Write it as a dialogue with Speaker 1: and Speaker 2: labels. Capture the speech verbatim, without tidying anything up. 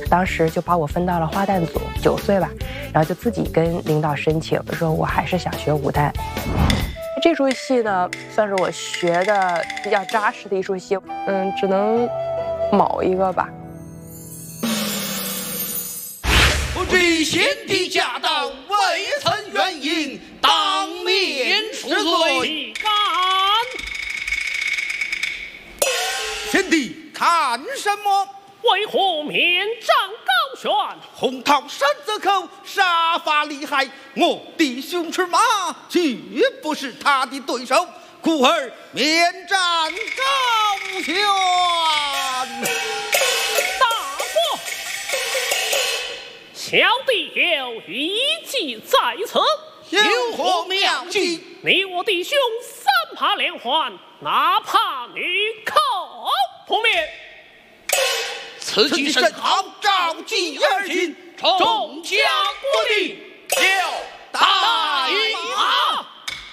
Speaker 1: 当时就把我分到了花旦组，九岁吧，然后就自己跟领导申请，说我还是想学武旦。这出戏呢，算是我学的比较扎实的一出戏，嗯，只能卯一个吧。
Speaker 2: 不知贤弟驾到，未曾援引，当面恕罪。
Speaker 3: 敢！
Speaker 2: 贤弟看什么？
Speaker 3: 为何面战高悬？
Speaker 2: 红桃山泽口，杀伐厉害，我弟兄吃马，绝不是他的对手，故而面战高悬。
Speaker 3: 大过，小弟有一计在此。
Speaker 2: 有何妙计？
Speaker 3: 你我弟兄三怕连环，哪怕你口破灭。
Speaker 2: 此计甚好，召集而进，众将国力。